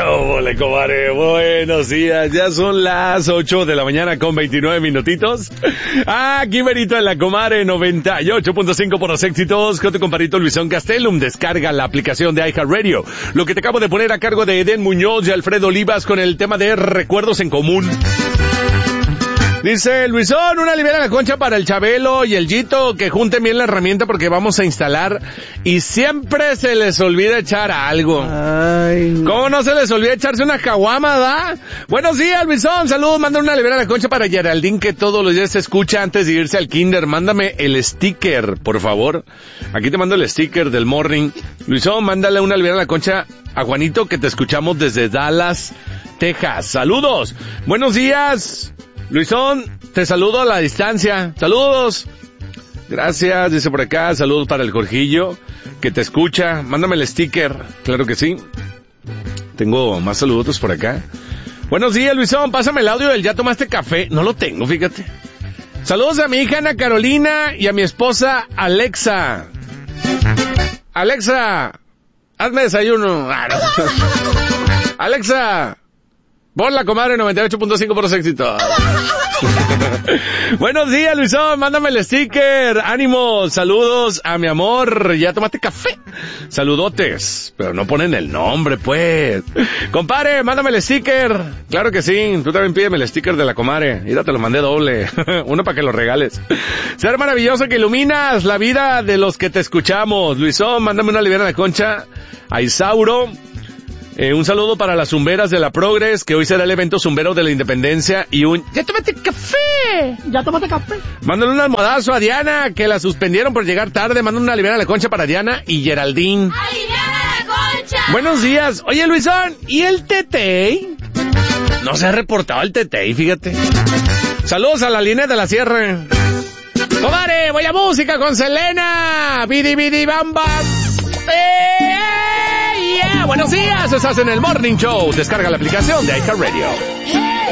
Hola, comadre, buenos días, ya son las 8 de la mañana con 29 minutitos. Aquí verito en la comadre 98.5 por los éxitos, con tu compadrito Luisón Castellum. Descarga la aplicación de iHeartRadio. Lo que te acabo de poner a cargo de Eden Muñoz y Alfredo Olivas con el tema de recuerdos en común. Dice Luisón, una libera la concha para el Chabelo y el Yito, que junten bien la herramienta porque vamos a instalar y siempre se les olvida echar algo. Ay. ¿Cómo no se les olvida echarse una caguama, da? Buenos días, Luisón, saludos, manda una libera la concha para Geraldine, que todos los días se escucha antes de irse al kinder. Mándame el sticker, por favor. Aquí te mando el sticker del morning. Luisón, mándale una libera la concha a Juanito, que te escuchamos desde Dallas, Texas. Saludos. Buenos días. Luisón, te saludo a la distancia. Saludos. Gracias, dice por acá. Saludos para el Jorgillo, que te escucha. Mándame el sticker. Claro que sí. Tengo más saludos por acá. Buenos días, Luisón. Pásame el audio del ¿ya tomaste café? No lo tengo, fíjate. Saludos a mi hija Ana Carolina y a mi esposa Alexa. Alexa, hazme desayuno. Alexa, pon la comadre 98.5 por los éxitos. Buenos días, Luisón, mándame el sticker. Ánimo, saludos a mi amor. ¿Ya tomaste café? Saludotes, pero no ponen el nombre, pues. Compadre, mándame el sticker. Claro que sí, tú también pídeme el sticker de la comadre. Mira, te lo mandé doble. Uno para que lo regales. Ser maravilloso que iluminas la vida de los que te escuchamos. Luisón, mándame una libera de concha a Isauro. Un saludo para las zumberas de la Progres, que hoy será el evento zumbero de la Independencia, y un ¿ya tómate café? ¿Ya tómate café? Mándale un almohadazo a Diana, que la suspendieron por llegar tarde. Mándale una libera a la concha para Diana y Geraldine. ¡Aliviana la concha! Buenos días. Oye, Luisón, ¿y el Tetey? No se ha reportado el Tetey, fíjate. Saludos a la línea de la Sierra. Comadre, voy a música con Selena. Bidi bidi bam bam. Yeah. Buenos días, estás en el Morning Show. Descarga la aplicación de iHeartRadio.